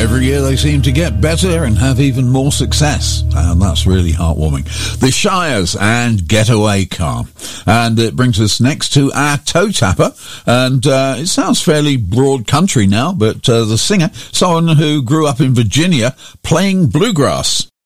Every year they seem to get better and have even more success, and that's really heartwarming. The Shires and Getaway Car. And it brings us next to our toe tapper, and it sounds fairly broad country now, but the singer, someone who grew up in Virginia playing bluegrass.